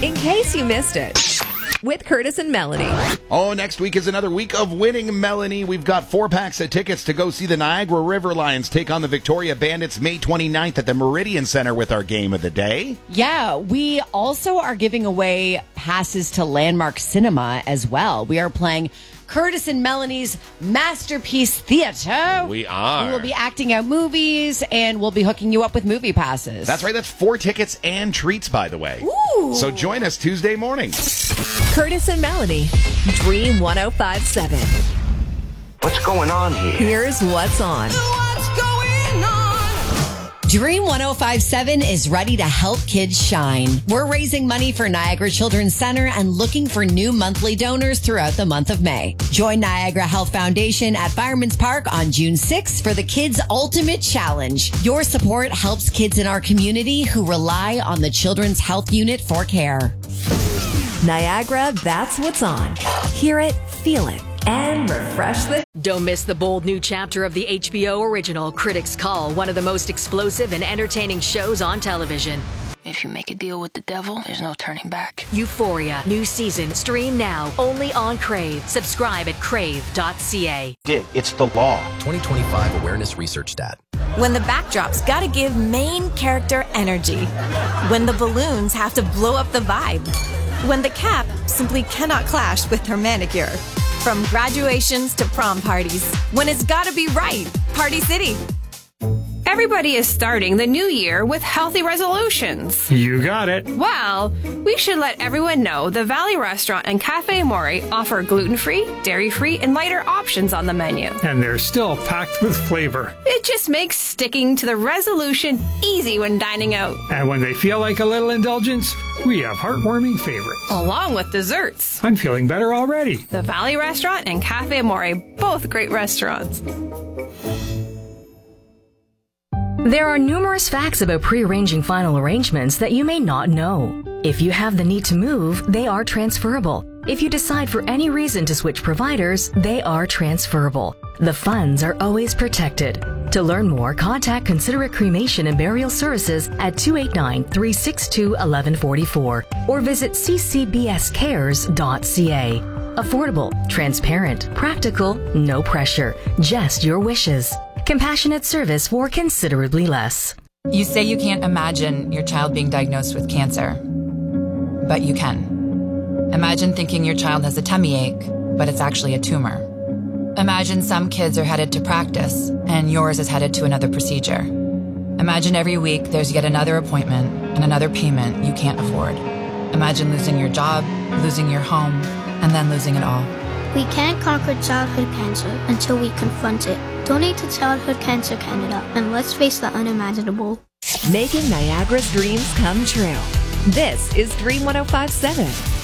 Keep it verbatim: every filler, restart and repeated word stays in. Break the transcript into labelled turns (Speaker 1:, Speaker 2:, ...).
Speaker 1: in case you missed it, with Curtis and Melanie.
Speaker 2: Oh, next week is another week of winning, Melanie. We've got four packs of tickets to go see the Niagara River Lions take on the Victoria Bandits May twenty-ninth at the Meridian Center with our game of the day.
Speaker 3: Yeah, we also are giving away passes to Landmark Cinema as well. We are playing Curtis and Melanie's Masterpiece Theater.
Speaker 4: We are.
Speaker 3: We will be acting out movies, and we'll be hooking you up with movie passes.
Speaker 2: That's right. That's four tickets and treats, by the way.
Speaker 3: Ooh.
Speaker 2: So join us Tuesday morning.
Speaker 1: Curtis and Melanie, Dream one oh five point seven.
Speaker 5: What's going on here?
Speaker 1: Here's what's on.
Speaker 6: What's going on?
Speaker 3: Dream one oh five point seven is ready to help kids shine. We're raising money for Niagara Children's Center and looking for new monthly donors throughout the month of May. Join Niagara Health Foundation at Fireman's Park on June sixth for the Kids Ultimate Challenge. Your support helps kids in our community who rely on the Children's Health Unit for care.
Speaker 1: Niagara, that's what's on. Hear it, feel it, and refresh the...
Speaker 7: Don't miss the bold new chapter of the H B O original Critics' Call, one of the most explosive and entertaining shows on television.
Speaker 8: If you make a deal with the devil, there's no turning back.
Speaker 7: Euphoria, new season, stream now, only on Crave. Subscribe at crave dot c a.
Speaker 5: It's the law.
Speaker 9: twenty twenty-five Awareness Research Stat.
Speaker 6: When the backdrop's gotta give main character energy. When the balloons have to blow up the vibe. When the cap simply cannot clash with her manicure. From graduations to prom parties. When it's gotta be right. Party City.
Speaker 10: Everybody is starting the new year with healthy resolutions.
Speaker 11: You got it.
Speaker 10: Well, we should let everyone know the Valley Restaurant and Cafe Amore offer gluten-free, dairy-free, and lighter options on the menu.
Speaker 11: And they're still packed with flavor.
Speaker 10: It just makes sticking to the resolution easy when dining out.
Speaker 11: And when they feel like a little indulgence, we have heartwarming favorites.
Speaker 10: Along with desserts.
Speaker 11: I'm feeling better already.
Speaker 10: The Valley Restaurant and Cafe Amore, both great restaurants.
Speaker 7: There are numerous facts about pre-arranging final arrangements that you may not know. If you have the need to move, they are transferable. If you decide for any reason to switch providers, they are transferable. The funds are always protected. To learn more, contact Considerate Cremation and Burial Services at two eight nine, three six two, one one four four or visit c c b s cares dot c a. Affordable, transparent, practical, no pressure, just your wishes. Compassionate service for considerably less.
Speaker 12: You say you can't imagine your child being diagnosed with cancer, but you can. Imagine thinking your child has a tummy ache, but it's actually a tumor. Imagine some kids are headed to practice, and yours is headed to another procedure. Imagine every week there's yet another appointment and another payment you can't afford. Imagine losing your job, losing your home, and then losing it all.
Speaker 13: We can't conquer childhood cancer until we confront it. Donate to Childhood Cancer Canada, and let's face the unimaginable.
Speaker 1: Making Niagara's dreams come true. This is Dream one oh five point seven.